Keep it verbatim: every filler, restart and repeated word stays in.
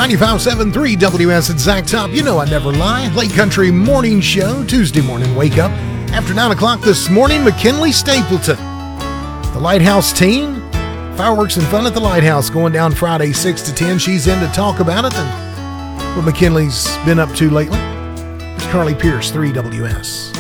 ninety-five point seven three W S at Zach Top. You know I never lie. Late Country Morning Show, Tuesday morning wake up. After nine o'clock this morning, McKinley Stapleton. The Lighthouse team. Fireworks and fun at the Lighthouse going down Friday six to ten. She's in to talk about it and what McKinley's been up to lately. It's Carly Pierce, three W S.